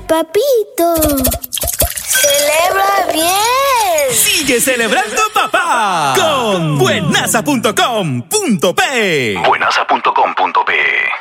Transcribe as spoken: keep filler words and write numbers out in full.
papito. ¡Celebra bien! ¡Sigue celebrando, papá! Con buenaza punto com punto pe. buenaza punto com punto pe